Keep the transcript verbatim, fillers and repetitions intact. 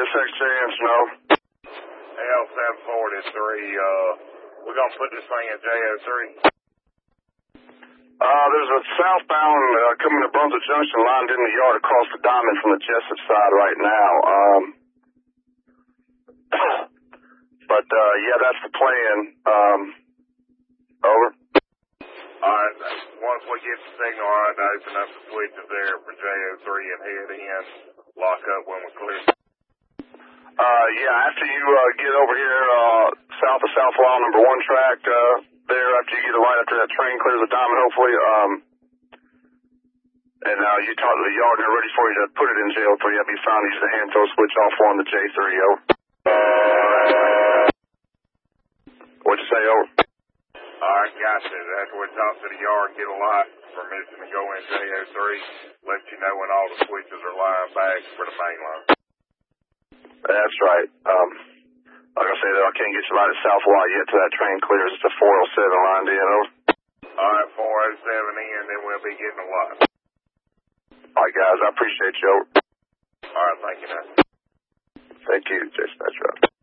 Six James, no. L seven forty-three, uh, we're gonna put this thing in J O three. Uh, there's a southbound uh, coming to Brunswick Junction lined in the yard across the diamond from the Jessup side right now. Um, but, uh, yeah, that's the plan. Um, over. Alright, once we get the signal, alright, to open up the switches there for J O three and head in, lock up when we're clear. Uh, yeah, after you, uh, get over here, uh, south of South Law number one track, uh, there, after you get it right after that train clears the diamond, hopefully, um, and, uh, you talk to the yard and they're ready for you to put it in J O three. That'd be fine. Use the hand throw switch off on the J three, over. What'd you say, over? Alright, gotcha. After we talk to the yard, get a lot permission to go in J O three, let you know when all the switches are lined back for the main line. That's right. Um, like I say, though, I can't get you right at South Law yet till that train clears. It's a four oh seven lined in, over. Alright, four oh seven in, then we'll be getting a lot. Alright, guys, I appreciate you, over. Alright, thank you, now. Thank you, dispatch.